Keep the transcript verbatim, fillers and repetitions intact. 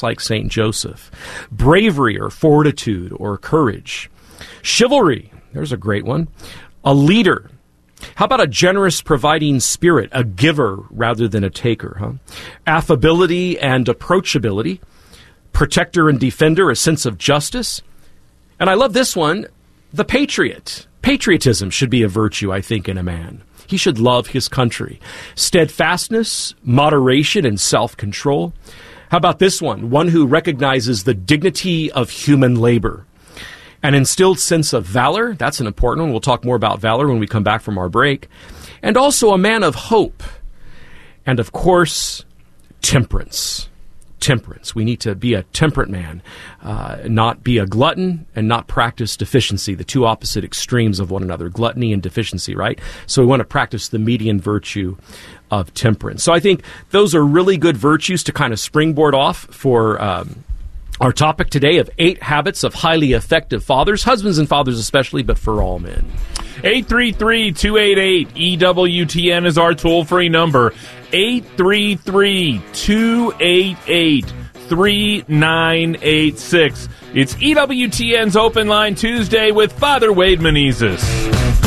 like Saint Joseph. Bravery or fortitude or courage. Chivalry, there's a great one. A leader. How about a generous, providing spirit, a giver rather than a taker, huh? Affability and approachability. Protector and defender, a sense of justice. And I love this one, the patriot. Patriotism should be a virtue, I think, in a man. He should love his country. Steadfastness, moderation, and self-control. How about this one? One who recognizes the dignity of human labor. An instilled sense of valor. That's an important one. We'll talk more about valor when we come back from our break. And also a man of hope. And, of course, temperance. Temperance. We need to be a temperate man, uh, not be a glutton and not practice deficiency, the two opposite extremes of one another, gluttony and deficiency, right? So we want to practice the median virtue of temperance. So I think those are really good virtues to kind of springboard off for um, our topic today of eight habits of highly effective fathers, husbands and fathers especially, but for all men. eight three three, two eight eight, E W T N is our toll-free number. eight three three, two eight eight, three nine eight six. It's E W T N's Open Line Tuesday with Father Wade Menezes.